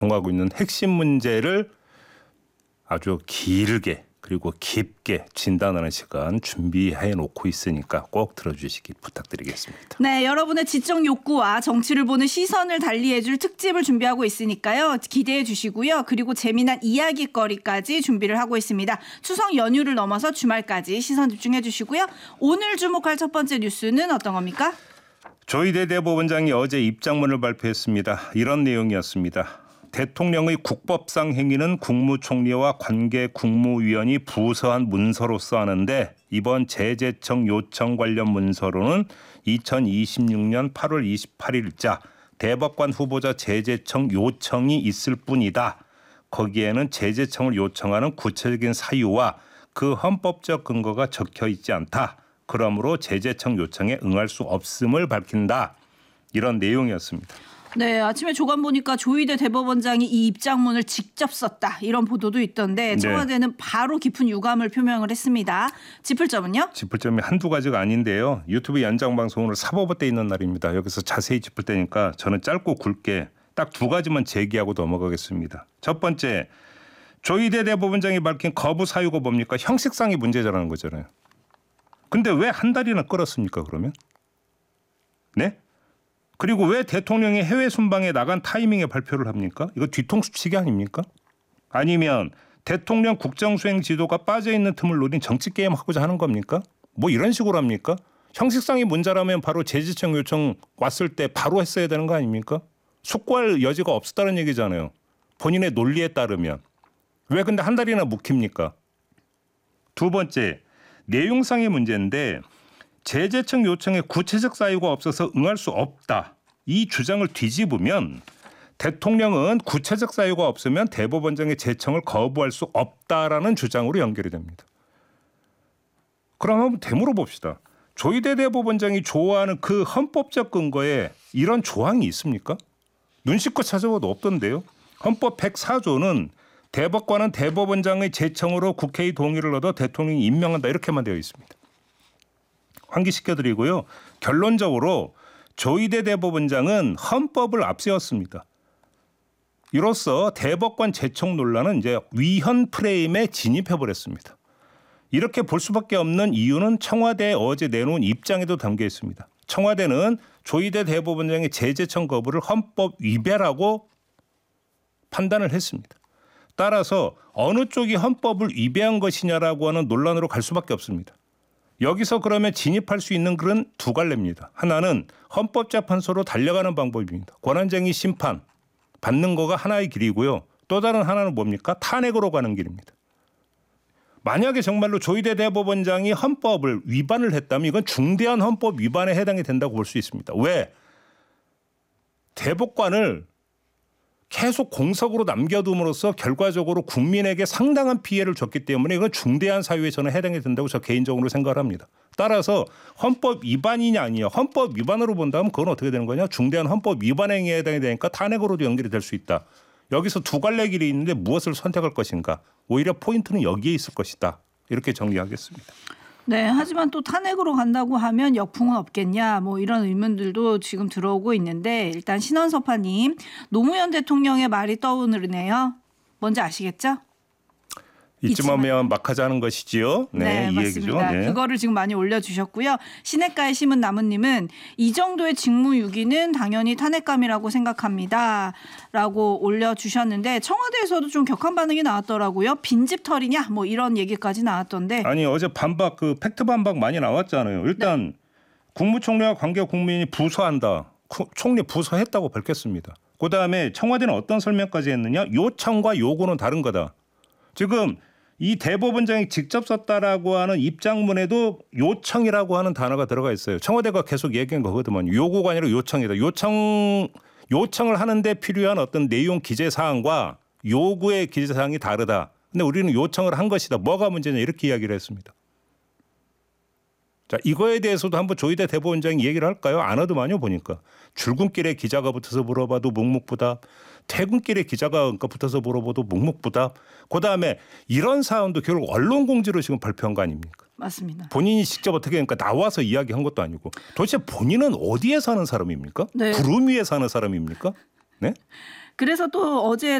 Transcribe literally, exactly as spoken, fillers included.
공하고 있는 핵심 문제를 아주 길게 그리고 깊게 진단하는 시간 준비해 놓고 있으니까 꼭 들어주시기 부탁드리겠습니다. 네, 여러분의 지적 욕구와 정치를 보는 시선을 달리해줄 특집을 준비하고 있으니까요. 기대해 주시고요. 그리고 재미난 이야기거리까지 준비를 하고 있습니다. 추석 연휴를 넘어서 주말까지 시선 집중해 주시고요. 오늘 주목할 첫 번째 뉴스는 어떤 겁니까? 조희대 대법원장이 어제 입장문을 발표했습니다. 이런 내용이었습니다. 대통령의 국법상 행위는 국무총리와 관계 국무위원이 부서한 문서로서 하는데 이번 제재청 요청 관련 문서로는 이천이십육 년 팔월 이십팔일자 대법관 후보자 제재청 요청이 있을 뿐이다. 거기에는 제재청을 요청하는 구체적인 사유와 그 헌법적 근거가 적혀 있지 않다. 그러므로 제재청 요청에 응할 수 없음을 밝힌다. 이런 내용이었습니다. 네, 아침에 조간 보니까 조희대 대법원장이 이 입장문을 직접 썼다. 이런 보도도 있던데 청와대는 네. 바로 깊은 유감을 표명을 했습니다. 짚을 점은요? 짚을 점이 한두 가지가 아닌데요. 유튜브 연장 방송 오늘 사법부 때 있는 날입니다. 여기서 자세히 짚을 테니까 저는 짧고 굵게 딱 두 가지만 제기하고 넘어가겠습니다. 첫 번째, 조희대 대법원장이 밝힌 거부 사유가 뭡니까? 형식상의 문제자라는 거잖아요. 근데 왜 한 달이나 끌었습니까, 그러면? 네? 그리고 왜 대통령이 해외 순방에 나간 타이밍에 발표를 합니까? 이거 뒤통수치기 아닙니까? 아니면 대통령 국정수행 지도가 빠져있는 틈을 노린 정치게임 하고자 하는 겁니까? 뭐 이런 식으로 합니까? 형식상의 문제라면 바로 제재청 요청 왔을 때 바로 했어야 되는 거 아닙니까? 숙고할 여지가 없었다는 얘기잖아요. 본인의 논리에 따르면. 왜 근데 한 달이나 묵힙니까? 두 번째, 내용상의 문제인데 제재청 요청에 구체적 사유가 없어서 응할 수 없다. 이 주장을 뒤집으면 대통령은 구체적 사유가 없으면 대법원장의 제청을 거부할 수 없다라는 주장으로 연결이 됩니다. 그럼 한번 되물어봅시다. 조희대 대법원장이 좋아하는 그 헌법적 근거에 이런 조항이 있습니까? 눈 씻고 찾아봐도 없던데요. 헌법 백사조는 대법관은 대법원장의 제청으로 국회의 동의를 얻어 대통령이 임명한다 이렇게만 되어 있습니다. 환기시켜드리고요. 결론적으로 조희대 대법원장은 헌법을 앞세웠습니다. 이로써 대법관 제청 논란은 이제 위헌 프레임에 진입해버렸습니다. 이렇게 볼 수밖에 없는 이유는 청와대에 어제 내놓은 입장에도 담겨 있습니다. 청와대는 조희대 대법원장의 제재청 거부를 헌법 위배라고 판단을 했습니다. 따라서 어느 쪽이 헌법을 위배한 것이냐라고 하는 논란으로 갈 수밖에 없습니다. 여기서 그러면 진입할 수 있는 글은 두 갈래입니다. 하나는 헌법재판소로 달려가는 방법입니다. 권한쟁의 심판 받는 거가 하나의 길이고요. 또 다른 하나는 뭡니까? 탄핵으로 가는 길입니다. 만약에 정말로 조희대 대법원장이 헌법을 위반을 했다면 이건 중대한 헌법 위반에 해당이 된다고 볼 수 있습니다. 왜? 대법관을 계속 공석으로 남겨둠으로써 결과적으로 국민에게 상당한 피해를 줬기 때문에 이건 중대한 사유에 저는 해당이 된다고 저 개인적으로 생각을 합니다. 따라서 헌법 위반이냐 아니냐. 헌법 위반으로 본다면 그건 어떻게 되는 거냐. 중대한 헌법 위반 행위에 해당이 되니까 탄핵으로도 연결이 될 수 있다. 여기서 두 갈래 길이 있는데 무엇을 선택할 것인가. 오히려 포인트는 여기에 있을 것이다. 이렇게 정리하겠습니다. 네, 하지만 또 탄핵으로 간다고 하면 역풍은 없겠냐 뭐 이런 의문들도 지금 들어오고 있는데 일단 신원섭하님 노무현 대통령의 말이 떠오르네요. 뭔지 아시겠죠? 이쯤 하면 막 하자는 것이지요. 네, 네 이 맞습니다. 얘기죠. 네. 그거를 지금 많이 올려주셨고요. 시냇가의 심은 나무님은 이 정도의 직무유기는 당연히 탄핵감이라고 생각합니다. 라고 올려주셨는데 청와대에서도 좀 격한 반응이 나왔더라고요. 빈집털이냐 뭐 이런 얘기까지 나왔던데. 아니 어제 반박 그 팩트 반박 많이 나왔잖아요. 일단 네. 국무총리와 관계 국민이 부서한다. 총리 부서했다고 밝혔습니다. 그다음에 청와대는 어떤 설명까지 했느냐. 요청과 요구는 다른 거다. 지금 이 대법원장이 직접 썼다라고 하는 입장문에도 요청이라고 하는 단어가 들어가 있어요. 청와대가 계속 얘기한 거거든요. 요구가 아니라 요청이다. 요청, 요청을 하는데 필요한 어떤 내용 기재사항과 요구의 기재사항이 다르다. 근데 우리는 요청을 한 것이다. 뭐가 문제냐 이렇게 이야기를 했습니다. 자, 이거에 대해서도 한번 조희대 대법원장이 얘기를 할까요? 안 하더만요 보니까. 출근길에 기자가 붙어서 물어봐도 묵묵부답. 퇴근길에 기자가 붙어서 물어봐도 묵묵부답. 그다음에 이런 사안도 결국 언론 공지로 지금 발표한 거 아닙니까? 맞습니다. 본인이 직접 어떻게 하니까 나와서 이야기한 것도 아니고 도대체 본인은 어디에 사는 사람입니까? 네. 구름 위에 사는 사람입니까? 네? 그래서 또 어제